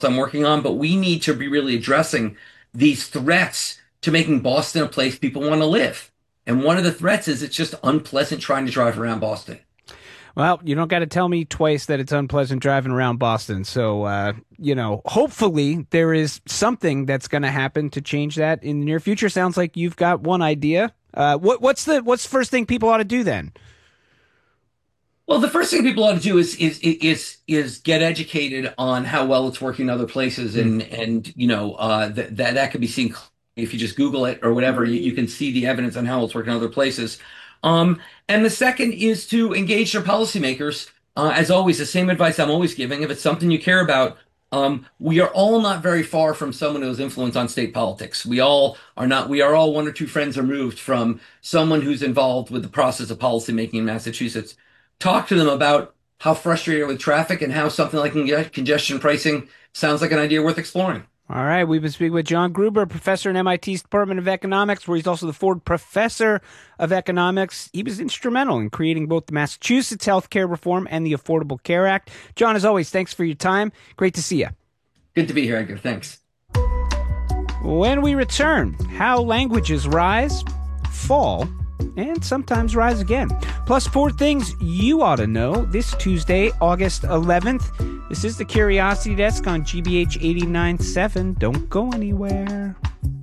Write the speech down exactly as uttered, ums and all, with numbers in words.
I'm working on, but we need to be really addressing these threats to making Boston a place people want to live. And one of the threats is it's just unpleasant trying to drive around Boston. Well, you don't got to tell me twice that it's unpleasant driving around Boston. So, uh, you know, hopefully there is something that's going to happen to change that in the near future. Sounds like you've got one idea. Uh, what, what's the what's the first thing people ought to do then? Well, the first thing people ought to do is is is is get educated on how well it's working in other places, Mm. and and you know uh, that that that could be seen if you just Google it or whatever. You, you can see the evidence on how it's working in other places. Um, and the second is to engage their policymakers. Uh, as always, the same advice I'm always giving. If it's something you care about, um, we are all not very far from someone who has influence on state politics. We all are not. We are all one or two friends removed from someone who's involved with the process of policymaking in Massachusetts. Talk to them about how frustrated with traffic and how something like conge- congestion pricing sounds like an idea worth exploring. All right, we've been speaking with John Gruber, professor in M I T's Department of Economics, where he's also the Ford Professor of Economics. He was instrumental in creating both the Massachusetts Healthcare Reform and the Affordable Care Act. John, as always, thanks for your time. Great to see you. Good to be here, Edgar. Thanks. When we return, how languages rise, fall, and sometimes rise again. Plus four things you ought to know this Tuesday, August eleventh. This is the Curiosity Desk on G B H eighty-nine point seven. Don't go anywhere.